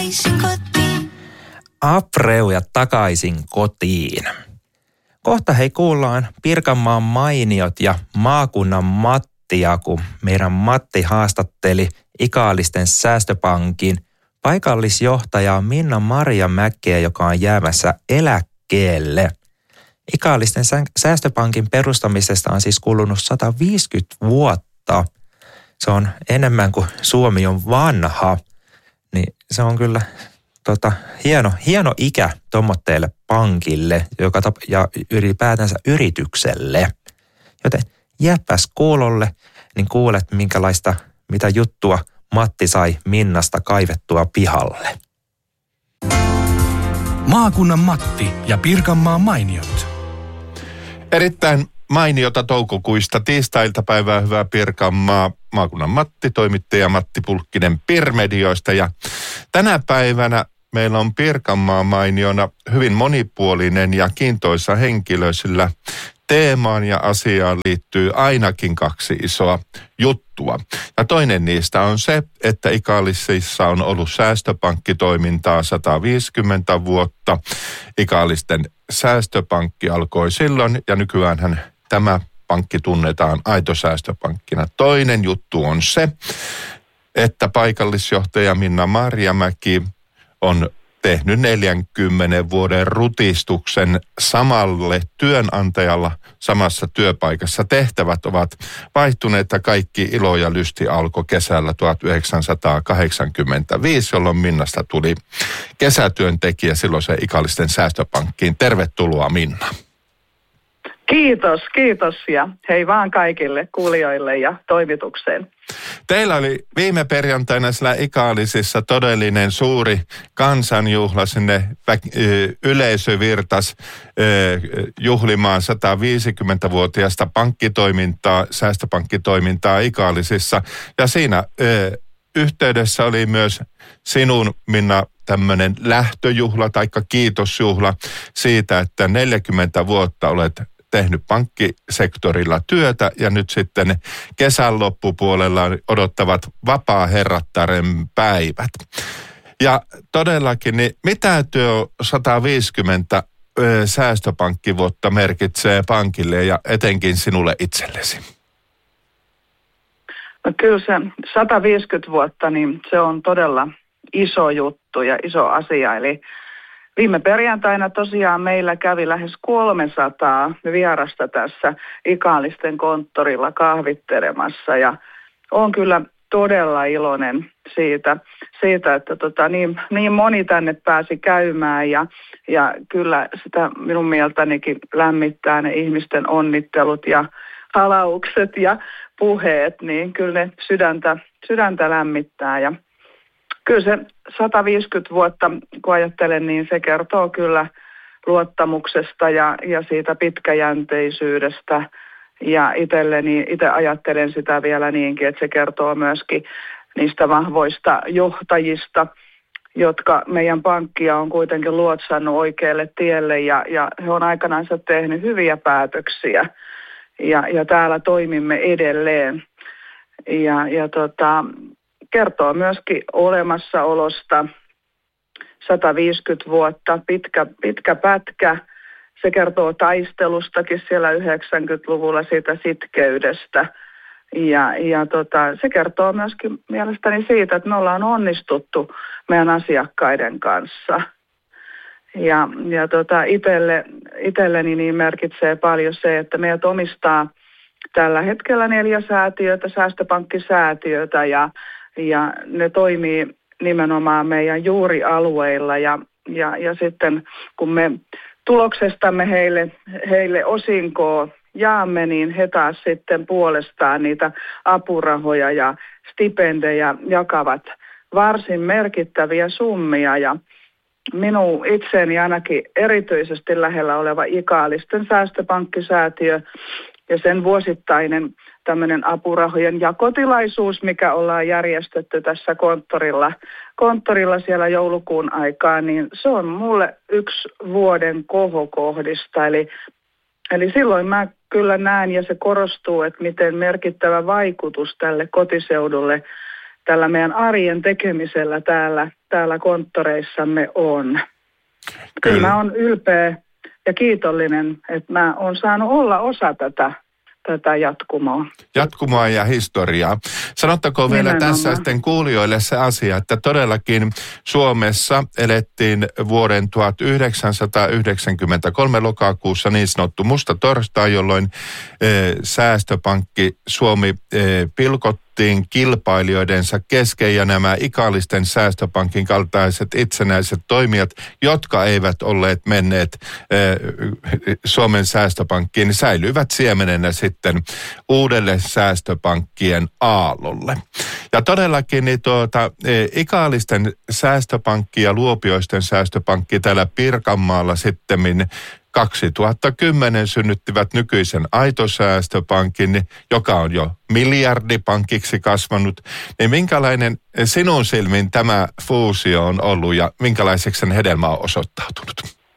Abreu ja takaisin kotiin. Kohta hei kuullaan Pirkanmaan mainiot ja maakunnan Mattia, kun meidän Matti haastatteli Ikaalisten säästöpankin paikallisjohtajaa Minna-Maria Mäkeä, joka on jäämässä eläkkeelle. Ikaalisten säästöpankin perustamisesta on siis kulunut 150 vuotta. Se on enemmän kuin Suomi on vanha, niin se on kyllä hieno ikä tommotteelle pankille ja ylipäätänsä yritykselle. Joten jääpäs kuulolle, niin kuulet mitä juttua Matti sai Minnasta kaivettua pihalle. Maakunnan Matti ja Pirkanmaan mainiot. Erittäin mainiota toukokuista tiistai-iltapäivää, hyvää Pirkanmaa. Maakunnan Matti, toimittaja Matti Pulkkinen Pirmedioista. Ja tänä päivänä meillä on Pirkanmaan mainiona hyvin monipuolinen ja kiintoisa henkilö, sillä teemaan ja asiaan liittyy ainakin 2 isoa juttua. Ja toinen niistä on se, että Ikaalisissa on ollut säästöpankkitoimintaa 150 vuotta. Ikaalisten säästöpankki alkoi silloin ja nykyäänhän tämä pankki tunnetaan Aito-säästöpankkina. Toinen juttu on se, että paikallisjohtaja Minna-Maria Mäki on tehnyt 40 vuoden rutistuksen samalle työnantajalla samassa työpaikassa. Tehtävät ovat vaihtuneet ja kaikki ilo ja lysti alkoi kesällä 1985, jolloin Minnasta tuli kesätyöntekijä silloiseen Ikaalisten säästöpankkiin. Tervetuloa Minna. Kiitos ja hei vaan kaikille kuulijoille ja toimitukseen. Teillä oli viime perjantaina siellä Ikaalisissa todellinen suuri kansanjuhla, sinne yleisö virtas juhlimaan 150-vuotiaasta pankkitoimintaa, säästöpankkitoimintaa Ikaalisissa. Ja siinä yhteydessä oli myös sinun, Minna, tämmöinen lähtöjuhla tai kiitosjuhla siitä, että 40 vuotta olet tehnyt pankkisektorilla työtä ja nyt sitten kesän loppupuolella odottavat vapaa-herrattaren päivät. Ja todellakin, niin mitä työ 150 säästöpankkivuotta merkitsee pankille ja etenkin sinulle itsellesi? No kyllä se 150 vuotta, niin se on todella iso juttu ja iso asia. Eli viime perjantaina tosiaan meillä kävi lähes 300 vierasta tässä Ikaalisten konttorilla kahvittelemassa ja olen kyllä todella iloinen siitä että niin moni tänne pääsi käymään ja kyllä sitä minun mieltänikin lämmittää ne ihmisten onnittelut ja halaukset ja puheet, niin kyllä ne sydäntä lämmittää ja kyllä se 150 vuotta, kun ajattelen, niin se kertoo kyllä luottamuksesta ja siitä pitkäjänteisyydestä. Ja itse ajattelen sitä vielä niinkin, että se kertoo myöskin niistä vahvoista johtajista, jotka meidän pankkia on kuitenkin luotsannut oikealle tielle ja he on aikanaan tehnyt hyviä päätöksiä. Ja täällä toimimme edelleen. Kertoo myöskin olemassaolosta 150 vuotta, pitkä pätkä. Se kertoo taistelustakin siellä 90-luvulla siitä sitkeydestä. Se kertoo myöskin mielestäni siitä, että me ollaan onnistuttu meidän asiakkaiden kanssa. Itselleni niin merkitsee paljon se, että meidät omistaa tällä hetkellä 4 säätiötä, säästöpankkisäätiötä ja ne toimii nimenomaan meidän juurialueilla ja sitten kun me tuloksestamme heille osinkoa jaamme, niin he taas sitten puolestaan niitä apurahoja ja stipendejä jakavat varsin merkittäviä summia ja minun itseeni ainakin erityisesti lähellä oleva Ikaalisten säästöpankkisäätiö ja sen vuosittainen tämmöinen apurahojen jakotilaisuus, mikä ollaan järjestetty tässä konttorilla siellä joulukuun aikaan, niin se on mulle yksi vuoden kohokohdista. Eli silloin mä kyllä näen ja se korostuu, että miten merkittävä vaikutus tälle kotiseudulle tällä meidän arjen tekemisellä täällä konttoreissamme on. Kyllä mä oon ylpeä ja kiitollinen, että mä oon saanut olla osa tätä jatkumoa. Jatkumoa ja historiaa. Sanottakoon vielä tässä sitten kuulijoille se asia, että todellakin Suomessa elettiin vuoden 1993 lokakuussa niin sanottu musta torstai, jolloin Säästöpankki Suomi pilkottiin kilpailijoidensa kesken ja nämä Ikaalisten Säästöpankin kaltaiset itsenäiset toimijat, jotka eivät olleet menneet Suomen Säästöpankkiin, niin säilyivät siemenenä sitten uudelle säästöpankkien aallolle. Ja todellakin niin Ikaalisten Säästöpankki ja Luopioisten Säästöpankki täällä Pirkanmaalla sittemmin 2010 synnyttivät nykyisen Aito-säästöpankin, joka on jo miljardipankiksi kasvanut. Niin minkälainen sinun silmin tämä fuusio on ollut ja minkälaiseksi sen hedelmä on osoittautunut?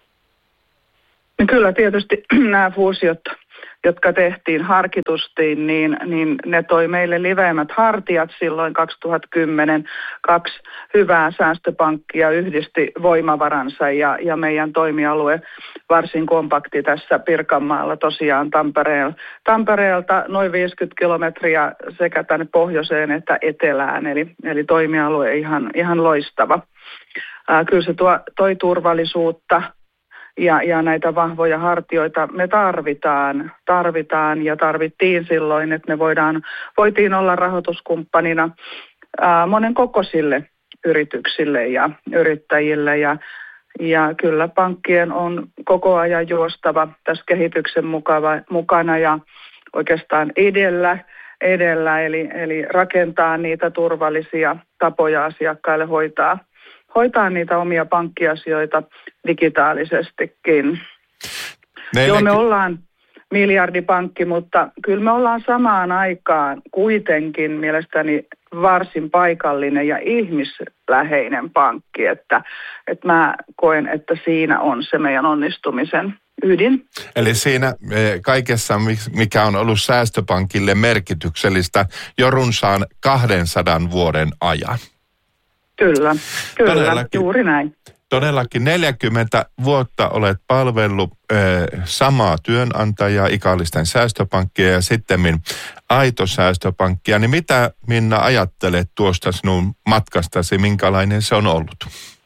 Kyllä tietysti nämä fuusiot, jotka tehtiin harkitusti, niin ne toi meille liveämmät hartiat silloin 2010. 2 hyvää säästöpankkia yhdisti voimavaransa ja meidän toimialue varsin kompakti tässä Pirkanmaalla tosiaan Tampereelta noin 50 kilometriä sekä tänne pohjoiseen että etelään, eli toimialue ihan loistava. Kyllä se toi turvallisuutta. Ja näitä vahvoja hartioita me tarvitaan ja tarvittiin silloin, että me voitiin olla rahoituskumppanina monen kokoisille yrityksille ja yrittäjille. Ja kyllä pankkien on koko ajan juostava tässä kehityksen mukana ja oikeastaan edellä eli rakentaa niitä turvallisia tapoja asiakkaille hoitaa niitä omia pankkiasioita digitaalisestikin. Joo, me ollaan miljardipankki, mutta kyllä me ollaan samaan aikaan kuitenkin mielestäni varsin paikallinen ja ihmisläheinen pankki, että mä koen, että siinä on se meidän onnistumisen ydin. Eli siinä kaikessa, mikä on ollut Säästöpankille merkityksellistä jo runsaan 200 vuoden ajan. Kyllä, juuri näin. Todellakin 40 vuotta olet palvellut samaa työnantajaa, Ikaalisten Säästöpankkia ja sittemmin Aito-säästöpankkia. Niin mitä, Minna, ajattelet tuosta sinun matkastasi, minkälainen se on ollut?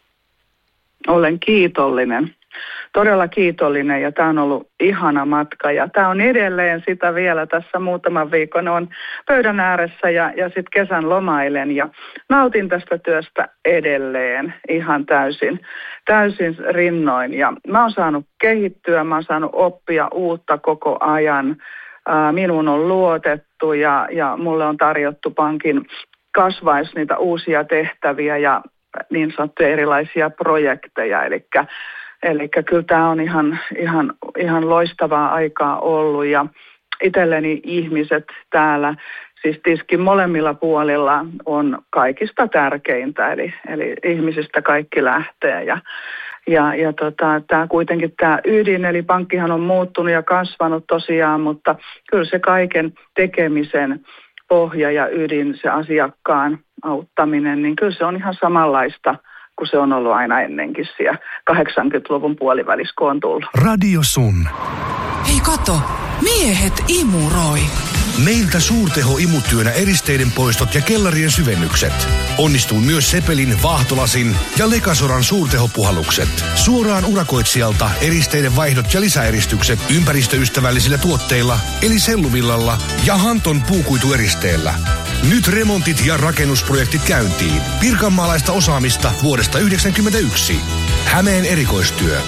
Olen kiitollinen. Todella kiitollinen ja tämä on ollut ihana matka ja tämä on edelleen sitä vielä tässä muutaman viikon on pöydän ääressä ja sitten kesän lomailen ja nautin tästä työstä edelleen ihan täysin rinnoin ja mä oon saanut kehittyä, mä oon saanut oppia uutta koko ajan, minun on luotettu ja mulle on tarjottu pankin kasvaisi niitä uusia tehtäviä ja niin sanottuja erilaisia projekteja, Eli kyllä tämä on ihan loistavaa aikaa ollut ja itselleni ihmiset täällä, siis tiskin molemmilla puolilla on kaikista tärkeintä, eli ihmisistä kaikki lähtee ja tämä kuitenkin tämä ydin, eli pankkihan on muuttunut ja kasvanut tosiaan, mutta kyllä se kaiken tekemisen pohja ja ydin, se asiakkaan auttaminen, niin kyllä se on ihan samanlaista kun se on ollut aina ennenkin siellä 80-luvun puolivälissä, kun on tullut. Radio Sun. Hei kato, miehet imuroi. Meiltä suurteho-imutyönä eristeiden poistot ja kellarien syvennykset. Onnistuu myös Sepelin, Vaahtolasin ja Lekasoran suurtehopuhallukset. Suoraan urakoitsijalta eristeiden vaihdot ja lisäeristykset ympäristöystävällisillä tuotteilla, eli selluvillalla ja Hanton puukuitueristeellä. Nyt remontit ja rakennusprojektit käyntiin. Pirkanmaalaista osaamista vuodesta 1991. Hämeen erikoistyö.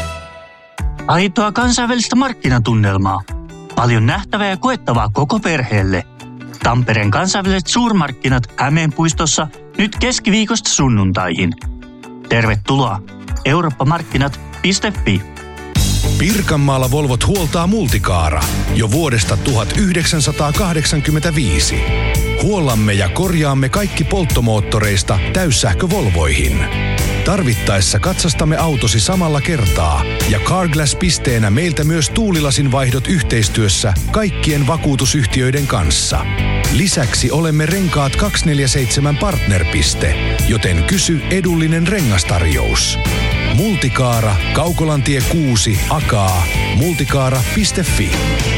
Aitoa kansainvälistä markkinatunnelmaa. Paljon nähtävää ja koettavaa koko perheelle. Tampereen kansainväliset suurmarkkinat Hämeenpuistossa nyt keskiviikosta sunnuntaihin. Tervetuloa eurooppamarkkinat.fi. Pirkanmaalla Volvot huoltaa Multicaara jo vuodesta 1985. Huollamme ja korjaamme kaikki polttomoottoreista täyssähkövolvoihin. Tarvittaessa katsastamme autosi samalla kertaa ja Carglass-pisteenä meiltä myös tuulilasin vaihdot yhteistyössä kaikkien vakuutusyhtiöiden kanssa. Lisäksi olemme Renkaat 247 partnerpiste, joten kysy edullinen rengastarjous. Multikaara, Kaukolantie 6, Akaa, multikaara.fi.